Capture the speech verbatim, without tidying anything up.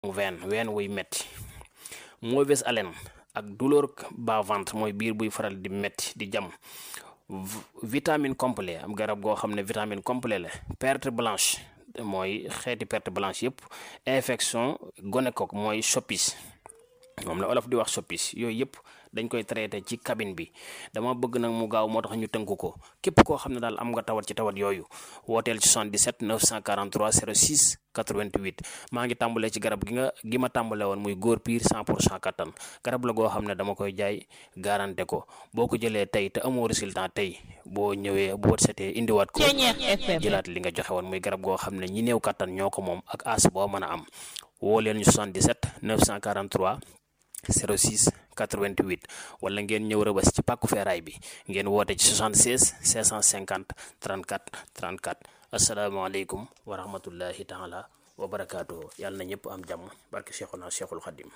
ween ween wuy metti mauvaise haleine ak douleur bas-ventre mooy biir buy faral di metti di jam vitamine complet am garab goo xam ne vitamine complet la perte blanche mooy xeeti perte blanche yëpp infection gonocoque mooy soppis moom la olof di wax soppis yooyu yëpp dañ koy traité ci cabine bi dama bëgg nag mu gaaw moo tax ñu tënk ko képp koo xam ne daal am nga tawat ci tawat yooyu wooteel ci soixante-dix-sept neuf cent quarante-trois zéro six quatre-vingt-huit maa ngi tàmbalee ci garab gi nga gi ma tàmbale woon muy góor piir cent pour cent kattan garab la goo xam ne dama koy jaay garanté ko boo ko jëlee tey te amoo résultat tey boo ñëwee bu wët setee indiwaat ko jëlaat li nga joxe woon muy garab goo xam ne ñi néew kattan ñoo ko moom ak as boo mën a am woo leen ñu soixante-dix-sept neuf cent quarante-trois zéro six quatre-vingt-huit wala ngeen ñëw Rëbës ci pàkku feeraay bi ngeen woote ci soixante-seize cinq cent cinquante trente-quatre trente-quatre asalaamaaleykum wa rahmatullahi taala wa barakaatuhu yàlla na ñëpp am jàmm barke Cheikhuna Cheikhul Khadim